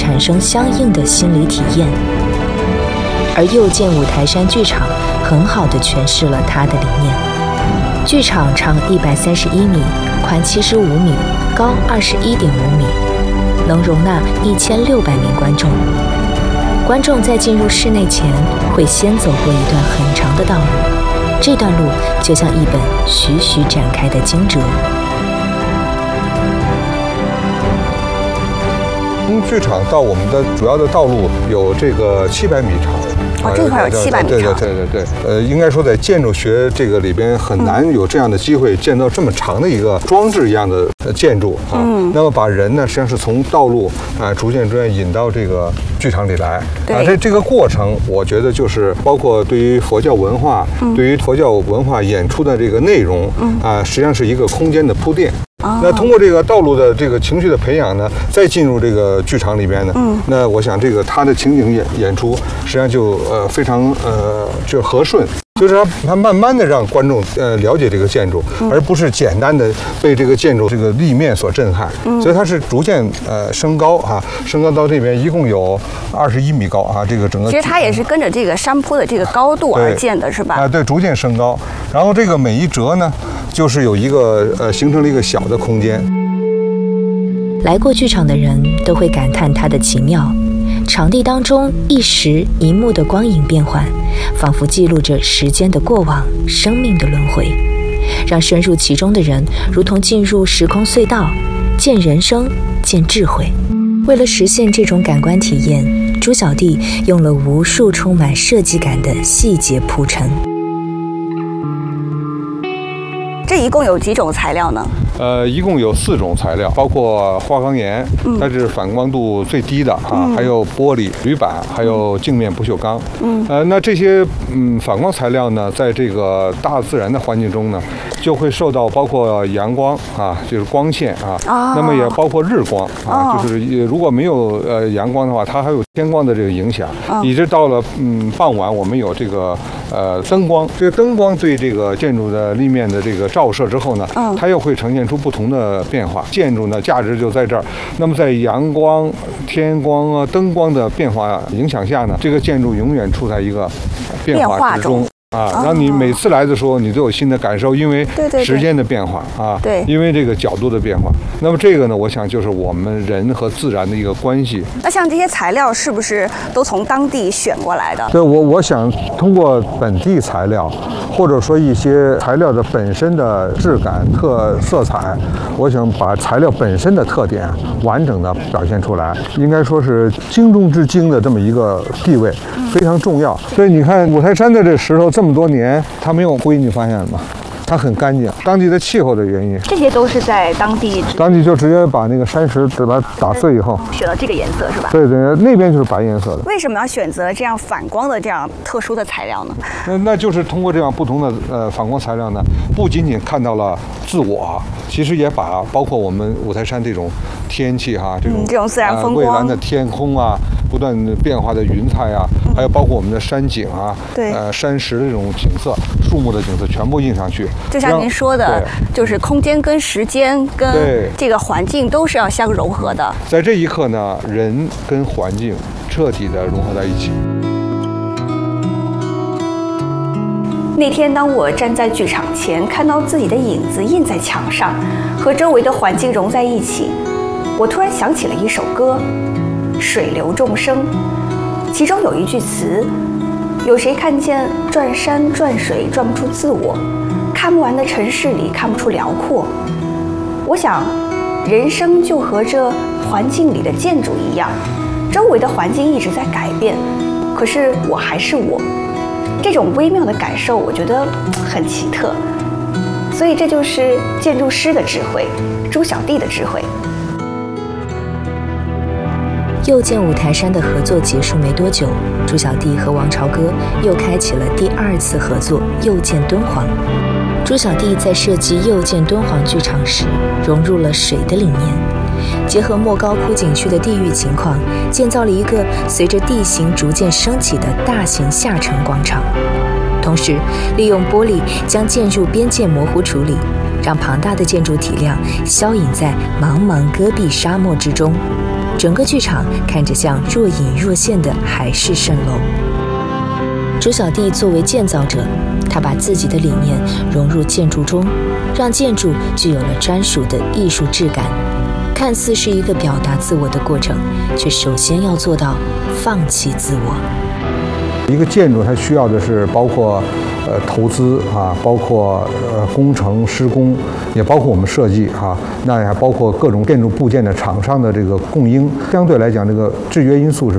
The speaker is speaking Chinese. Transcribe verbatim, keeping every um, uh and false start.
产生相应的心理体验。而又见五台山剧场很好地诠释了他的理念。剧场长一百三十一米，宽七十五米，高二十一点五米，能容纳一千六百名观众。观众在进入室内前，会先走过一段很长的道路，这段路就像一本徐徐展开的经哲。 从剧场到我们的主要的道路有这个七百米长。 哦，这块有七百米长。 对对对对对。呃，应该说在建筑学这个里边很难有这样的机会见到这么长的一个装置一样的建筑啊。嗯。那么把人呢，实际上是从道路啊逐渐逐渐引到这个剧场里来。啊，这这个过程，我觉得就是包括对于佛教文化，嗯、对于佛教文化演出的这个内容，嗯啊，实际上是一个空间的铺垫。那通过这个道路的这个情绪的培养呢，再进入这个剧场里边呢，嗯，那我想这个他的情景演演出实际上就呃非常呃就和顺，就是他他慢慢的让观众呃了解这个建筑，嗯、而不是简单的被这个建筑这个立面所震撼，嗯、所以它是逐渐呃升高啊，升高到这边一共有二十一米高啊，这个整个其实它也是跟着这个山坡的这个高度而建的，是吧？ 啊，对，逐渐升高，然后这个每一折呢，就是有一个呃形成了一个小的空间。 来过剧场的人都会感叹它的奇妙，场地当中一时一幕的光影变换，仿佛记录着时间的过往，生命的轮回，让深入其中的人如同进入时空隧道，见人生，见智慧。为了实现这种感官体验，朱小弟用了无数充满设计感的细节铺陈。 这一共有几种材料呢？ 呃，一共有四种材料，包括花岗岩，嗯、它是反光度最低的啊，嗯、还有玻璃、铝板，还有镜面不锈钢。嗯，呃，那这些嗯反光材料呢，在这个大自然的环境中呢，就会受到包括阳光啊，就是光线啊，哦、那么也包括日光啊，哦、就是如果没有呃阳光的话，它还有天光的这个影响，哦、一直到了嗯傍晚，我们有这个呃灯光，这个灯光对这个建筑的立面的这个照射之后呢，哦、它又会呈现出不同的变化。建筑呢价值就在这儿。那么在阳光、天光啊、灯光的变化影响下呢，这个建筑永远处在一个变化之中。啊，让你每次来的时候，你都有新的感受，因为时间的变化啊，对，因为这个角度的变化。那么这个呢，我想就是我们人和自然的一个关系。 那像这些材料是不是都从当地选过来的？ 对，我我想通过本地材料，或者说一些材料的本身的质感、特色彩，我想把材料本身的特点完整的表现出来，应该说是精中之精的这么一个地位，非常重要。所以你看五台山的这石头，这么多年它没有灰，你发现了吗？它很干净，当地的气候的原因。 这些都是在当地， 当地就直接把那个山石把它打碎以后， 选了这个颜色是吧？ 对对，那边就是白颜色的。 为什么要选择这样反光的这样特殊的材料呢？ 那那就是通过这样不同的呃反光材料呢，不仅仅看到了自我，其实也把包括我们五台山这种天气哈、啊，这种、 嗯、这种自然风光、 呃、蔚蓝的天空啊，不断变化的云彩啊，嗯、还有包括我们的山景啊，对，呃山石的这种景色、树木的景色，全部印上去。 就像您说的，就是空间跟时间跟这个环境都是要相融合的。 在这一刻呢，人跟环境彻底的融合在一起。 那天，当我站在剧场前，看到自己的影子印在墙上，和周围的环境融在一起，我突然想起了一首歌《水流众生》，其中有一句词：有谁看见转山转水转不出自我，看不完的城市里看不出辽阔。我想，人生就和这环境里的建筑一样，周围的环境一直在改变，可是我还是我。这种微妙的感受，我觉得很奇特。所以这就是建筑师的智慧，朱小弟的智慧。 又见五台山的合作结束没多久，朱小弟和王朝歌又开启了第二次合作又见敦煌。朱小弟在设计又见敦煌剧场时，融入了水的理念，结合莫高窟景区的地域情况，建造了一个随着地形逐渐升起的大型下沉广场。同时，利用玻璃将建筑边界模糊处理，让庞大的建筑体量消隐在茫茫戈壁沙漠之中。 整个剧场看着像若隐若现的海市蜃楼。朱小弟作为建造者，他把自己的理念融入建筑中，让建筑具有了专属的艺术质感。看似是一个表达自我的过程，却首先要做到放弃自我。 一个建筑它需要的是包括呃投资啊，包括呃工程施工，也包括我们设计啊，那也还包括各种建筑部件的厂商的这个供应。相对来讲，这个制约因素是